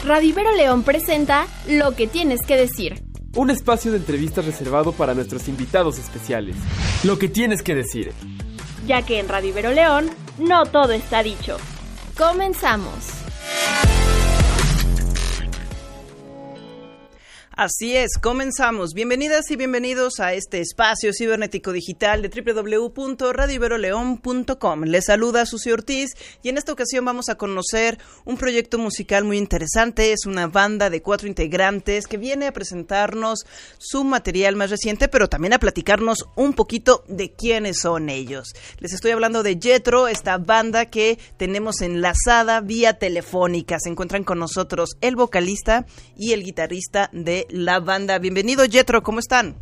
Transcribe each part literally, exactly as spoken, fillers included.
Radio Ibero León presenta Lo que tienes que decir. Un espacio de entrevistas reservado para nuestros invitados especiales. Lo que tienes que decir. Ya que en Radio Ibero León no todo está dicho. Comenzamos. Así es, comenzamos. Bienvenidas y bienvenidos a este espacio cibernético digital de doble u doble u doble u punto radio ibero león punto com. Les saluda Susi Ortiz y en esta ocasión vamos a conocer un proyecto musical muy interesante. Es una banda de cuatro integrantes que viene a presentarnos su material más reciente, pero también a platicarnos un poquito de quiénes son ellos. Les estoy hablando de Jetro, esta banda que tenemos enlazada vía telefónica. Se encuentran con nosotros el vocalista y el guitarrista de la banda. Bienvenido, Jetro, ¿cómo están?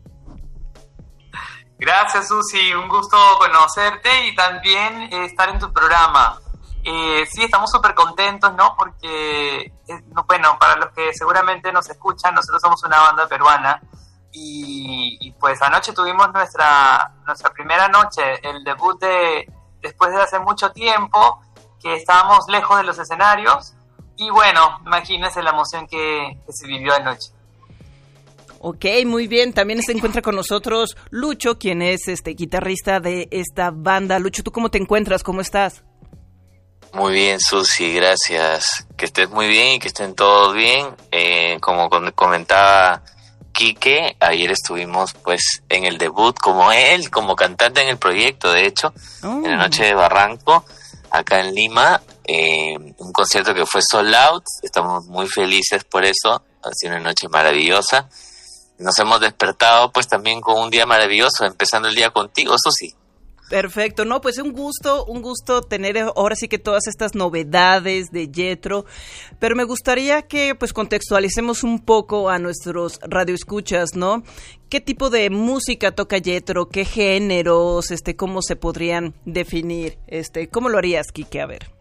Gracias, Susi, un gusto conocerte y también eh, estar en tu programa. Eh, sí, estamos súper contentos, ¿no? Porque, eh, no, bueno, para los que seguramente nos escuchan, nosotros somos una banda peruana y, y pues anoche tuvimos nuestra nuestra primera noche, el debut de después de hace mucho tiempo que estábamos lejos de los escenarios y bueno, imagínense la emoción que, que se vivió anoche. Ok, muy bien. También se encuentra con nosotros Lucho, quien es este guitarrista de esta banda. Lucho, ¿tú cómo te encuentras? ¿Cómo estás? Muy bien, Susi, gracias. Que estés muy bien y que estén todos bien. Eh, como comentaba Quique, ayer estuvimos pues en el debut como él, como cantante en el proyecto, de hecho, oh. en la noche de Barranco, acá en Lima. Eh, un concierto que fue sold out. Estamos muy felices por eso. Ha sido una noche maravillosa. Nos hemos despertado pues también con un día maravilloso, empezando el día contigo, Susi. Perfecto, no, pues un gusto, un gusto tener ahora sí que todas estas novedades de Jetro, pero me gustaría que pues contextualicemos un poco a nuestros radioescuchas, ¿no? ¿Qué tipo de música toca Jetro? ¿Qué géneros? Este, ¿cómo se podrían definir? Este, ¿cómo lo harías, Quique? A ver.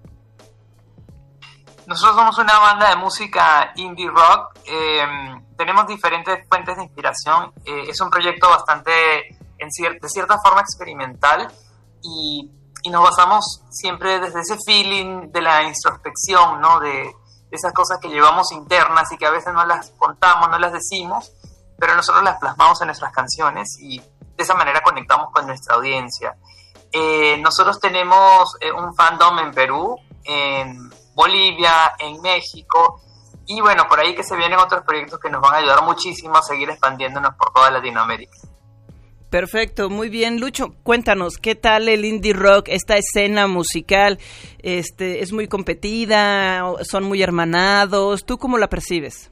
Nosotros somos una banda de música indie rock, eh, tenemos diferentes fuentes de inspiración, eh, es un proyecto bastante, en cier- de cierta forma, experimental y, y nos basamos siempre desde ese feeling de la introspección, ¿no? De, de esas cosas que llevamos internas y que a veces no las contamos, no las decimos, pero nosotros las plasmamos en nuestras canciones y de esa manera conectamos con nuestra audiencia. Eh, nosotros tenemos eh, un fandom en Perú, en Bolivia, en México y bueno, por ahí que se vienen otros proyectos que nos van a ayudar muchísimo a seguir expandiéndonos por toda Latinoamérica. Perfecto, muy bien. Lucho, cuéntanos, ¿qué tal el indie rock, esta escena musical? Este, ¿es muy competida? ¿Son muy hermanados? ¿Tú cómo la percibes?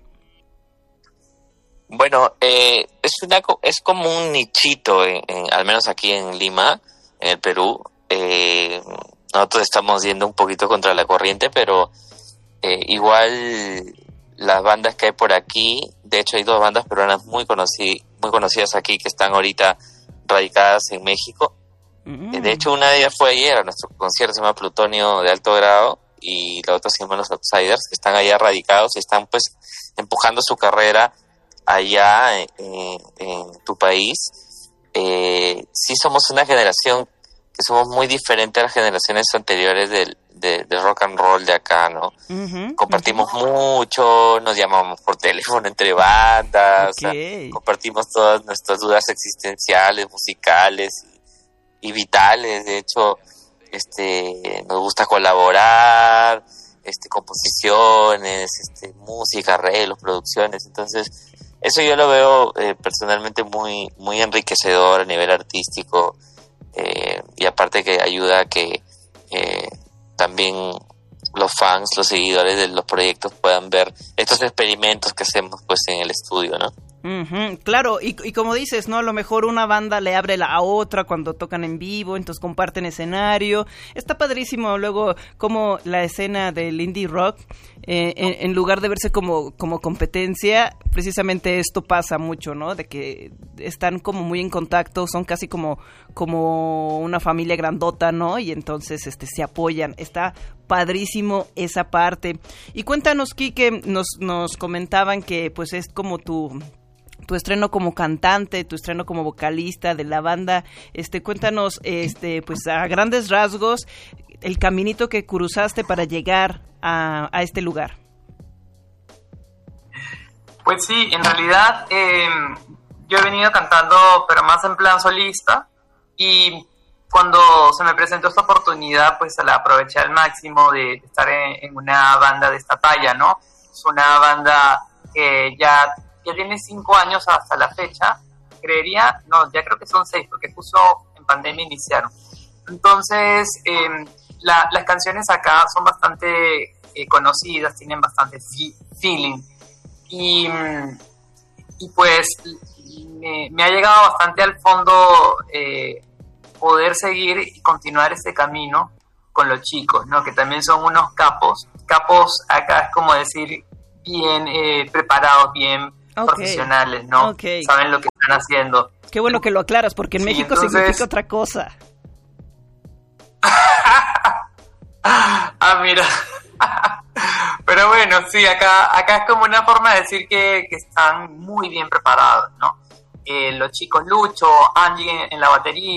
Bueno, eh, es una es como un nichito, en, en, al menos aquí en Lima, en el Perú. Eh, nosotros estamos yendo un poquito contra la corriente, pero eh, igual las bandas que hay por aquí, de hecho hay dos bandas peruanas muy, conocí, muy conocidas aquí que están ahorita radicadas en México. Mm. De hecho, una de ellas fue ayer a nuestro concierto, se llama Plutonio de Alto Grado, y la otra se llama Los Outsiders, que están allá radicados y están pues empujando su carrera allá en, en, en tu país. Eh, sí somos una generación que somos muy diferentes a las generaciones anteriores del, de, de rock and roll de acá, ¿no? Uh-huh, compartimos uh-huh. mucho, nos llamamos por teléfono entre bandas, okay. o sea, compartimos todas nuestras dudas existenciales, musicales y, y vitales. De hecho, este, nos gusta colaborar, este, composiciones, este, música, arreglos, producciones. Entonces, eso yo lo veo eh, personalmente muy, muy enriquecedor a nivel artístico. Eh, y aparte que ayuda a que eh, también los fans, los seguidores de los proyectos puedan ver estos experimentos que hacemos pues en el estudio, ¿no? Uh-huh, claro, y, y como dices, ¿no? A lo mejor una banda le abre la a otra cuando tocan en vivo, entonces comparten escenario. Está padrísimo luego como la escena del indie rock, eh, en, en lugar de verse como, como competencia, precisamente esto pasa mucho, ¿no? De que están como muy en contacto, son casi como, como una familia grandota, ¿no? Y entonces este se apoyan. Está padrísimo esa parte. Y cuéntanos, Quique, nos, nos comentaban que pues es como tu... tu estreno como cantante, tu estreno como vocalista de la banda. Este, cuéntanos, este, pues a grandes rasgos, el caminito que cruzaste para llegar a, a este lugar. Pues sí, en realidad eh, yo he venido cantando, pero más en plan solista, y cuando se me presentó esta oportunidad, pues la aproveché al máximo de estar en, en una banda de esta talla, ¿no? Es una banda que ya, ya tiene cinco años hasta la fecha, creería, no, ya creo que son seis, porque justo en pandemia iniciaron. Entonces, eh, la, las canciones acá son bastante eh, conocidas, tienen bastante fi- feeling, y, y pues me, me ha llegado bastante al fondo eh, poder seguir y continuar este camino con los chicos, ¿no? Que también son unos capos. Capos acá es como decir bien eh, preparados, bien okay. profesionales, ¿no? Okay. Saben lo que están haciendo. Qué bueno que lo aclaras, porque en sí, México entonces... significa otra cosa. Ah, mira. Pero bueno, sí, acá, acá es como una forma de decir que, que están muy bien preparados, ¿no? Eh, los chicos Lucho, Angie en, en la batería,